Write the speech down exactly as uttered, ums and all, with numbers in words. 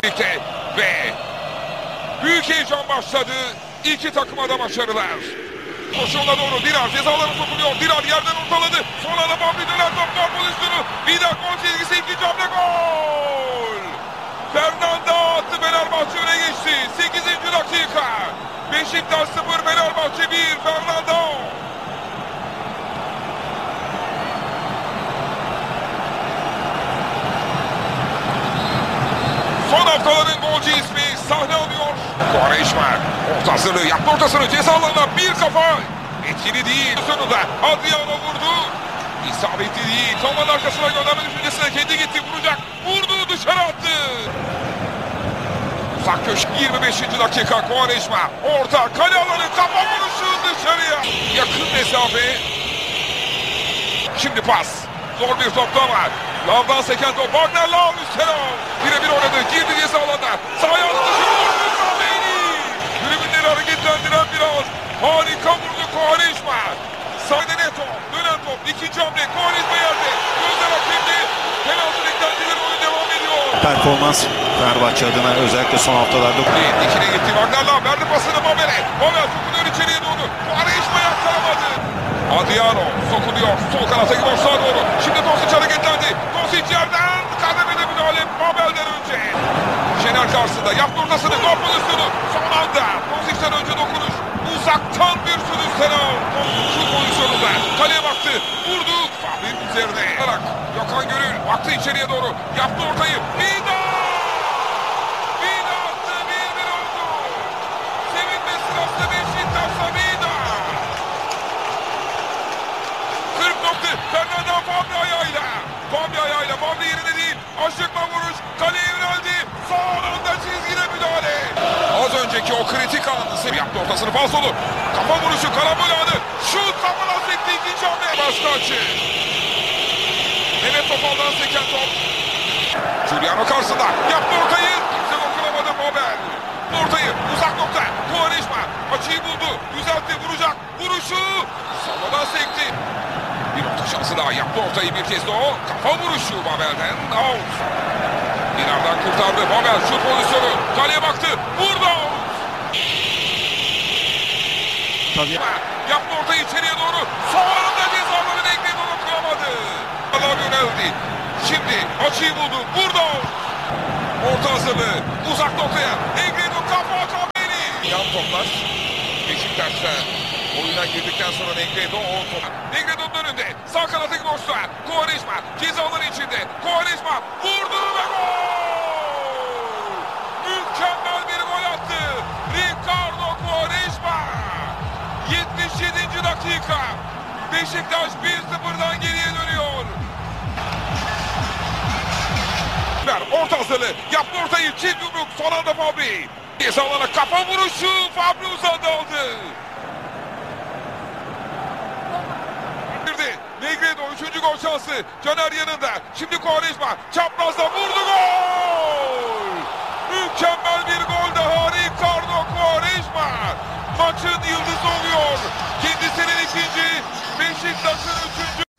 Ve büyük heyecan başladı. İki takıma da başarılar. Koşuğuna doğru Dirar ceza alanı sokuluyor. Dirar yerden ortaladı. Sonra da Bambi döner top var pozisyonu. Bir daha gol çizgisi, ikinci hamle gol. Fernando attı, Fenerbahçe öne geçti. sekizinci dakika. Beşiktaş sıfır, Fenerbahçe bir. Fernando. Son haftaların golcü ismi sahne alıyor. Quaresma orta hazırlığı yaptı, ortasını ceza alanına bir kafa. Etkili değil. Sonunda Adriano vurdu. İsabetli değil. Toman arkasına gönderme düşüncesine kendi gitti. Vuracak. Vurdu, dışarı attı. Uzak köşe yirmi beşinci dakika. Quaresma orta kale alanı, kafa vuruşu dışarıya. Yakın mesafe. Şimdi pas. Zor bir topta var. Lavdan seken top. Wagner Lav üstten al. Birebir oynadı. Girdi ceza alanına. Sahaya attı. Tribünleri hareketlendiren biraz. Harika vurdu Quaresma. Sahada net top. Dönen top. İkinci hamle. Quaresma yerde. Gözler hakemde. Penaltı beklentileri, oyun devam ediyor. Performans Fenerbahçe adına özellikle son haftalarda. İkine gitti. Wagner Lav verdi pasını Mabel'e. Mabel sokuluyor içeriye doğru. Quaresma yakalamadı. Adriano sokuluyor. Sol kanata gidiyor, sağa doğru. Şimdi Dosic hareketlendi. Dosic yerden kademede müdahale Mabel'den önce. Şener karşısında yaptı ortasını. Gol pozisyonu. Son anda Dosic'ten önce dokunuş. Uzaktan bir sürü selam. Şut pozisyonunda. Kaleye baktı. Vurdu. Fabri'nin üzerine. Gökhan Gönül baktı içeriye doğru. Yaptı ortayı. Vida! Vida attı. bir bir oldu. Sevinme sırası Beşiktaş'ta Vida. kırk nokta. Fernando Fabri ayağıyla. Fabri ayağıyla. Fabri yerine değil. Aşıkla vuruş. Kaleye yöneldi. Sağ anda çizgide müdahale. Az önceki o kritik anı yaptı, ortasını falsolu. Kafa vuruşu, karambol anı. Şut kafadan sekti, ikinci hamle. Başka açı. Mehmet Topal'dan seken top. Giuliano karşısında. Yaptı ortayı. Kimse dokunamadı Mabel. Ortayı uzak nokta. Quaresma açıyı buldu. Düzeltti, vuracak. Vuruşu. Sağdan sekti. Bir orta şansı daha, yaptı ortayı bir kez de o. Kafa vuruşu Mabel'den. Out. Dinar'dan kurtardı. Mabel şut pozisyonu. Kaleye baktı. Vurdu. Tabii. Yaptı ortayı içeriye doğru. Sonunda cezaları denkledi, dokunamadı. Allah yöneldi. Şimdi açıyı buldu. Vurdu. Orta hazırlığı. Uzak noktaya. Negredo kafa kafeni. Yan toplar. Beşiktaş'ta oyuna girdikten sonra Negredo o top. Negredo'nun önünde. Sağ kanatı boşta. Quaresma cezaları içinde. Quaresma vurdu ve gol. Mükemmel bir gol attı. Ricardo Quaresma. yetmiş yedinci dakika. Beşiktaş bir sıfırdan geriye dönüyor. Orta hazırlığı. Yaptı ortayı. Çift yumruk. Son anda Fabri. Ceza alana kafa vuruşu. Fabri uzadı aldı. Negredo üçüncü gol şansı. Caner yanında. Şimdi Quaresma çaprazda vurdu, gol!